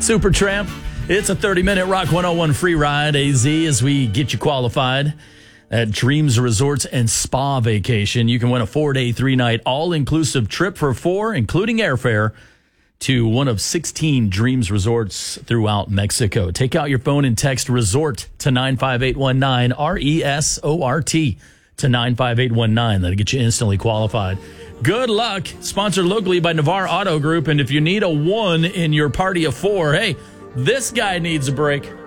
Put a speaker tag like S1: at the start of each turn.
S1: Supertramp. It's a 30-minute Rock 101 free ride, AZ, as we get you qualified at Dreams Resorts and Spa Vacation. You can win a 4-day, 3-night, all-inclusive trip for 4, including airfare, to one of 16 Dreams Resorts throughout Mexico. Take out your phone and text RESORT to 95819, RESORT to 95819. That'll get you instantly qualified. Good luck. Sponsored locally by Navarre Auto Group. And if you need a 1 in your party of 4, hey, this guy needs a break.